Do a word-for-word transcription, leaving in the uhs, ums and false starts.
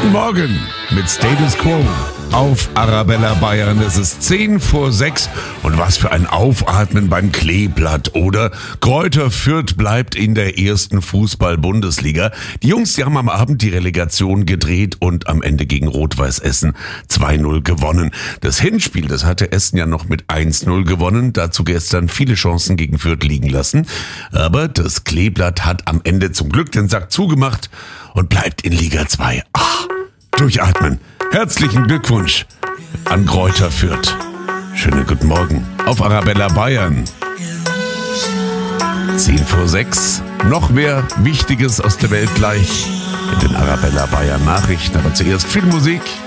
Guten Morgen mit Status Quo auf Arabella Bayern. Es ist zehn vor sechs und was für ein Aufatmen beim Kleeblatt, oder? Greuther Fürth bleibt in der ersten Fußball-Bundesliga. Die Jungs, die haben am Abend die Relegation gedreht und am Ende gegen Rot-Weiß Essen zwei null gewonnen. Das Hinspiel, das hatte Essen ja noch mit eins null gewonnen, dazu gestern viele Chancen gegen Fürth liegen lassen. Aber das Kleeblatt hat am Ende zum Glück den Sack zugemacht und bleibt in Liga zwei. Ach, durchatmen. Herzlichen Glückwunsch an Greuther Fürth. Schönen guten Morgen auf Arabella Bayern. zehn vor sechs. Noch mehr Wichtiges aus der Welt gleich in den Arabella Bayern Nachrichten. Aber zuerst viel Musik.